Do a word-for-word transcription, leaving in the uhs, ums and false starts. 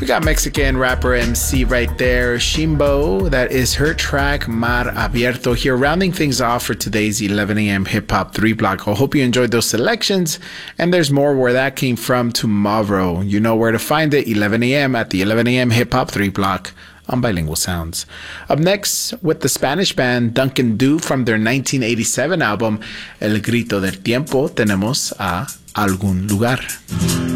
got Mexican rapper M C right there, Shimbo. That is her track, Mar Abierto, here, rounding things off for today's eleven a.m. Hip Hop three block. I hope you enjoyed those selections, and there's more where that came from tomorrow. You know where to find it, eleven a.m. at the eleven a.m. Hip Hop three block on Bilingual Sounds. Up next, with the Spanish band Duncan Du from their nineteen eighty-seven album El Grito del Tiempo, tenemos a Algún Lugar.